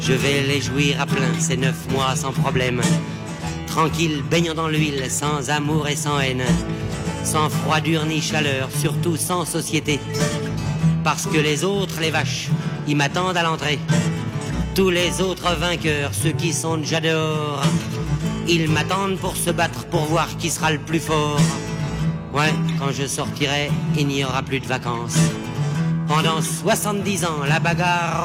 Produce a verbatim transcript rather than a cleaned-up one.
Je vais les jouir à plein, ces neuf mois sans problème. Tranquille, baignant dans l'huile, sans amour et sans haine. Sans froidure ni chaleur, surtout sans société. Parce que les autres, les vaches, ils m'attendent à l'entrée. Tous les autres vainqueurs, ceux qui sont déjà dehors, ils m'attendent pour se battre, pour voir qui sera le plus fort. Ouais, quand je sortirai, il n'y aura plus de vacances. Pendant soixante-dix ans, la bagarre